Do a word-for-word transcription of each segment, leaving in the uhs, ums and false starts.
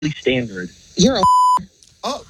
standard. You're a Oh.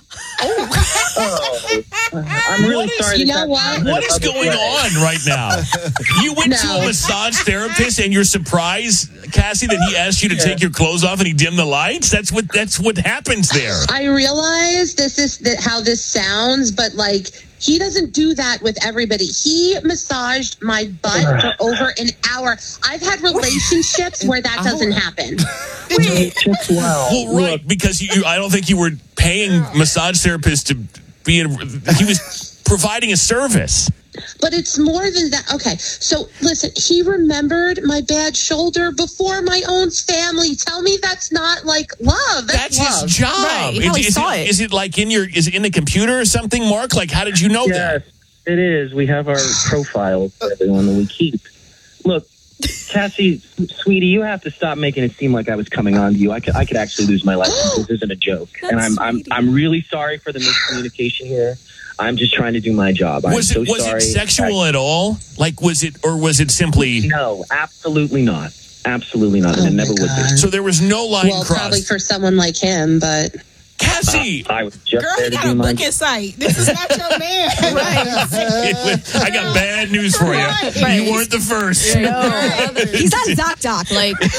Oh. I'm really What is- sorry. you that know that's what? happened in What a is public going way. on right now? You went to No. a massage therapist and you're surprised, Cassie, that he asked you to take your clothes off and he dimmed the lights? That's what that's what happens there. I realize this is the, how this sounds, but like he doesn't do that with everybody. He massaged my butt for over an hour. I've had relationships where that doesn't happen. Just well. Well, right, because you, I don't think you were paying massage therapists to be in, he was providing a service. But it's more than that. Okay, so listen, he remembered my bad shoulder before my own family. Tell me that's not like love. That's, That's love. his job. Right, Is, how he is saw it, it. is it like in your is it in the computer or something, Mark? Like, how did you know that? Yes, it is. We have our profiles for everyone that we keep. Look, Cassie, sweetie, you have to stop making it seem like I was coming on to you. I could, I could actually lose my life. This isn't a joke, and I'm, I'm, I'm really sorry for the miscommunication here. I'm just trying to do my job. I'm Was it so was sorry. it sexual at all? Like, was it or was it simply? No, absolutely not. Absolutely not. Oh and it my never would God. be. So there was no line Well, crossed. probably for someone like him, but Cassie, I was just Girl, there he to got do a my booking site. This is not your man. Right. I got bad news for you. Right. You weren't the first. No. He's not Doc Doc. Like, girl,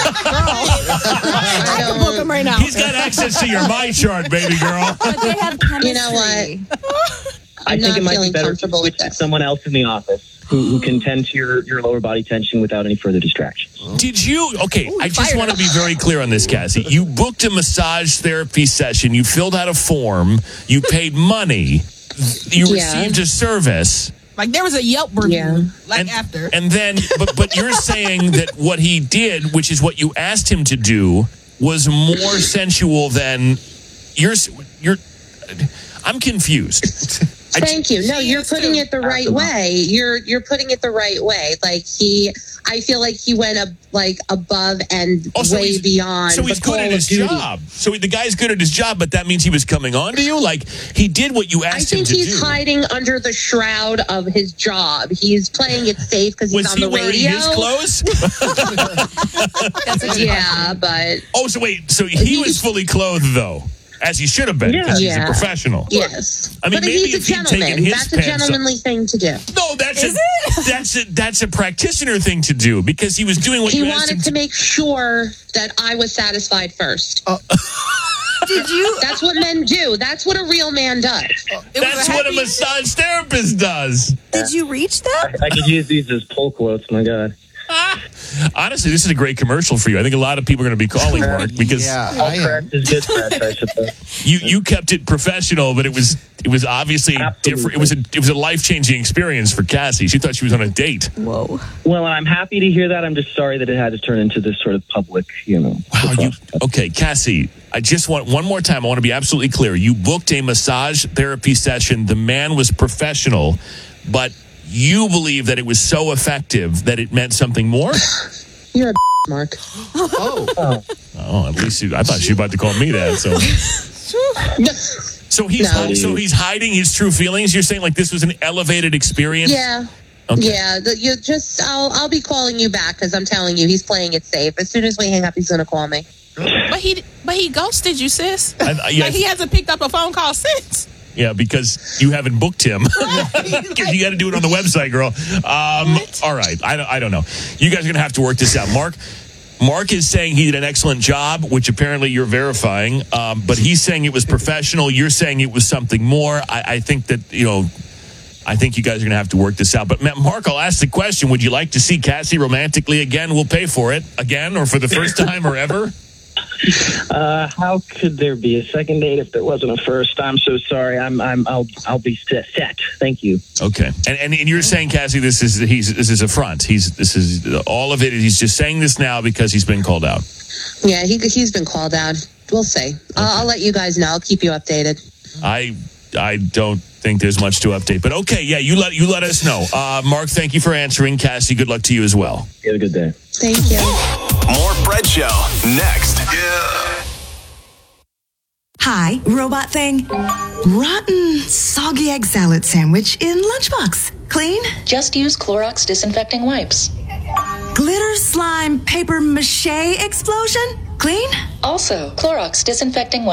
I can book him right now. He's got access to your my chart, baby girl. But they have chemistry. you know what? I I'm think not it might be feeling better to comfortable switch with to this. someone else in the office who, who can tend to your, your lower body tension without any further distractions. Did you? Okay, I just fired want to up. be very clear on this, Cassie. You booked a massage therapy session. You filled out a form. You paid money. You Yeah. received a service. Like, there was a Yelp review. Yeah. Like, and, after. And then, but but you're saying that what he did, which is what you asked him to do, was more sensual than you're. You're. I'm confused. I Thank you. No, She you're is putting too. it the right way. You're you're putting it the right way. Like he, I feel like he went up like above and Oh, so way he's- beyond. So he's the good call at of his duty. job. So the guy's good at his job, but that means he was coming on to you. Like he did what you I asked him think to he's do. hiding under the shroud of his job. He's playing it safe because he's Was on he the wearing radio. his clothes? That's a Yeah, but Oh, so wait. So he was fully clothed, though, as he should have been, because he's a Yeah. professional. yes. I mean, but maybe he's a if he'd gentleman. taken his That's a pants off- gentlemanly thing to do. No, that's Is a that's a that's a practitioner thing to do because he was doing what He you asked him wanted to. to make sure that I was satisfied first. Did you? That's what men do. That's what a real man does. It was That's what a happy- massage therapist does. Did you reach that? I could use these as pull quotes. My God. Honestly, this is a great commercial for you. I think a lot of people are going to be calling, Mark, because Yeah, All I am. correct is good press, I suppose. you you kept it professional, but it was it was obviously Absolutely. different. It was a it was a life changing experience for Cassie. She thought she was on a date. Whoa. Well, I'm happy to hear that. I'm just sorry that it had to turn into this sort of public, you know. Wow, you okay, Cassie? I just want one more time. I want to be absolutely clear. You booked a massage therapy session. The man was professional, but you believe that it was so effective that it meant something more. You're a Mark. Oh, Oh, at least you, I thought she was about to call me that. So, so he's No. so he's hiding his true feelings. You're saying like this was an elevated experience. Yeah. Okay. Yeah, the, you just I'll I'll be calling you back because I'm telling you he's playing it safe. As soon as we hang up, he's gonna call me. But he but he ghosted you, sis. I- I- yeah, Like, he hasn't picked up a phone call since. yeah, because you haven't booked him. You got to do it on the website, girl. Um, all right, I don't, I don't know. You guys are gonna have to work this out, Mark. Mark is saying he did an excellent job, which apparently you're verifying. Um, but he's saying it was professional. You're saying it was something more. I, I think that you know. I think you guys are going to have to work this out. But Mark, I'll ask the question: would you like to see Cassie romantically again? We'll pay for it again, or for the first time, or ever. Uh, how could there be a second date if there wasn't a first? I'm so sorry. I'm, I'm, I'll, I'll be set. set. Thank you. Okay, and, and and you're saying, Cassie, this is he's this is a front. He's this is all of it. He's just saying this now because he's been called out. Yeah, he he's been called out. We'll see. I'll, I'll let you guys know. I'll keep you updated. I I don't think there's much to update, but okay, yeah, you let you let us know. Uh, Mark, thank you for answering. Cassie, good luck to you as well. You have a good day. Thank you. More Fred Show next. Hi, robot thing. Rotten, soggy egg salad sandwich in lunchbox. Clean? Just use Clorox disinfecting wipes. Glitter slime paper mache explosion? Clean? Also, Clorox disinfecting